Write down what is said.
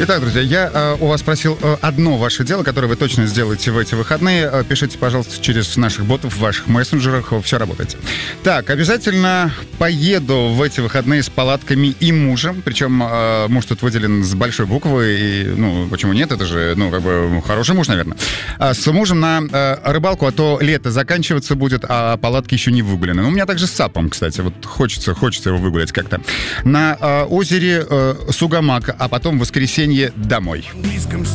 Итак, друзья, я у вас спросил одно ваше дело, которое вы точно сделаете в эти выходные. Пишите, пожалуйста, через наших ботов в ваших мессенджерах. Все работайте. Так, обязательно поеду в эти выходные с палатками и мужем. Причем муж тут выделен с большой буквы. И, почему нет? Это же, хороший муж, наверное. С мужем на рыбалку, а то лето заканчиваться будет, а палатки еще не выгулены. У меня также с сапом, кстати. Вот хочется его выгулять как-то. На озере Сугамак, а потом в воскресенье домой.